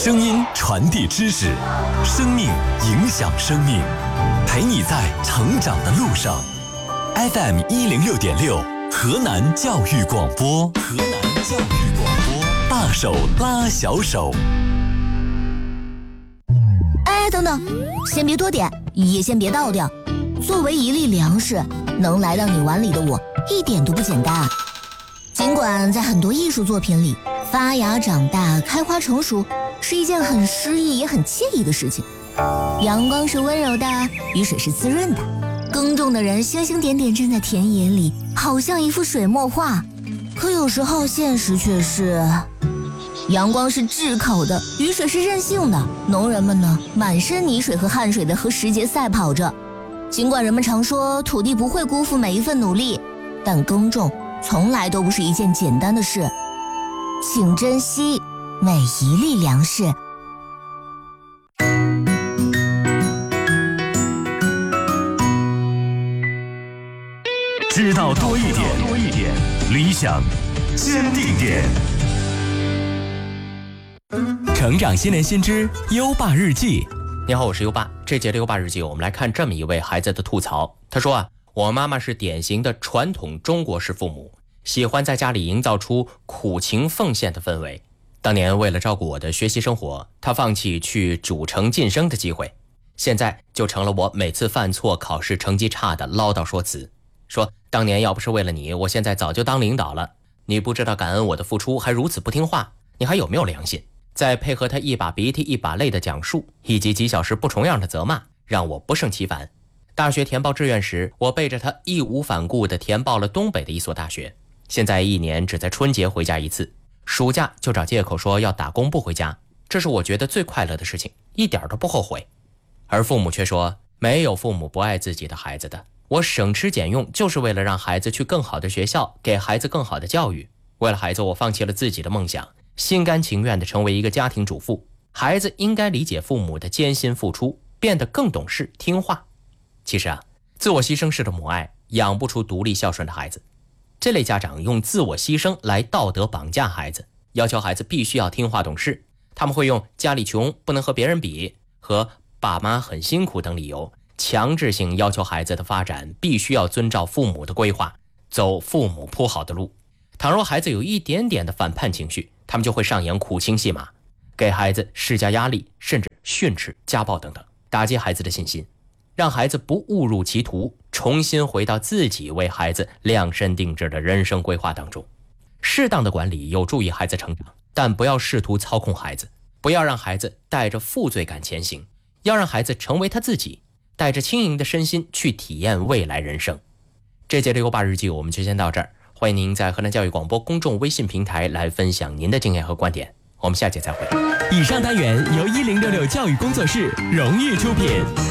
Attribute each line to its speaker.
Speaker 1: 声音传递知识，生命影响生命，陪你在成长的路上。FM 106.6，河南教育广播，河南教育广播，大手拉小手。
Speaker 2: 哎，等等，先别多点，也先别倒掉。作为一粒粮食，能来到你碗里的我，一点都不简单。尽管在很多艺术作品里，发芽、长大、开花、成熟是一件很诗意也很惬意的事情。阳光是温柔的，雨水是滋润的，耕种的人星星点点站在田野里，好像一幅水墨画。可有时候现实却是，阳光是炙烤的，雨水是任性的，农人们呢，满身泥水和汗水的和时节赛跑着。尽管人们常说土地不会辜负每一份努力，但耕种从来都不是一件简单的事。请珍惜每一粒粮食。
Speaker 1: 知道多一点，理想坚定点。成长新年新知优爸日记。
Speaker 3: 你好，我是优爸。这节的优爸日记，我们来看这么一位孩子的吐槽。他说我妈妈是典型的传统中国式父母，喜欢在家里营造出苦情奉献的氛围。当年为了照顾我的学习生活，她放弃去主城晋升的机会，现在就成了我每次犯错考试成绩差的唠叨说辞。说当年要不是为了你，我现在早就当领导了。你不知道感恩我的付出，还如此不听话，你还有没有良心？再配合他一把鼻涕一把泪的讲述，以及几小时不重样的责骂，让我不胜其烦。大学填报志愿时，我背着他义无反顾地填报了东北的一所大学。现在一年只在春节回家一次，暑假就找借口说要打工不回家，这是我觉得最快乐的事情，一点都不后悔。而父母却说，没有父母不爱自己的孩子的，我省吃俭用就是为了让孩子去更好的学校，给孩子更好的教育。为了孩子，我放弃了自己的梦想，心甘情愿地成为一个家庭主妇。孩子应该理解父母的艰辛付出，变得更懂事听话。其实自我牺牲式的母爱养不出独立孝顺的孩子。这类家长用自我牺牲来道德绑架孩子，要求孩子必须要听话懂事。他们会用家里穷不能和别人比和爸妈很辛苦等理由，强制性要求孩子的发展必须要遵照父母的规划，走父母铺好的路。倘若孩子有一点点的反叛情绪，他们就会上演苦情戏码，给孩子施加压力，甚至训斥、家暴等等，打击孩子的信心，让孩子不误入歧途，重新回到自己为孩子量身定制的人生规划当中。适当的管理有助于孩子成长，但不要试图操控孩子，不要让孩子带着负罪感前行，要让孩子成为他自己，带着轻盈的身心去体验未来人生。这节的优爸日记我们就先到这儿，欢迎您在河南教育广播公众微信平台来分享您的经验和观点，我们下节再会。
Speaker 1: 以上单元由1066教育工作室荣誉出品。